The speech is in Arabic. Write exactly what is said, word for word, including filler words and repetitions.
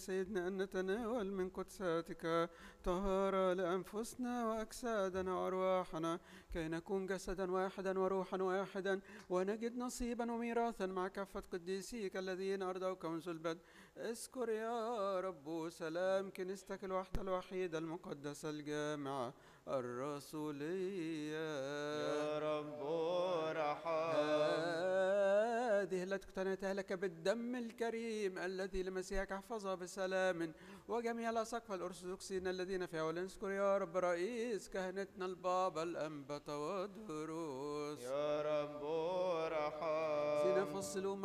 سيدنا أن نتناول من قدساتك طهارة لأنفسنا وأجسادنا وأرواحنا، كي نكون جسدا واحدا وروحا واحدا، ونجد نصيبا وميراثا مع كافة قديسيك الذين أرضوك منذ البدء. اذكر يا رب سلام كنيستك الوحدة الوحيدة المقدسة الجامعة الرسولية. يا رب ارحم. هذه التي اقتنيتها لك بالدم الكريم الذي لمسيحك احفظها بسلام، وجميع الأساقفة الأرثوذكسيين الذين في أول. اذكر يا رب رئيس كهنتنا البابا الأنبا تودروس. يا رب ارحم. في نفس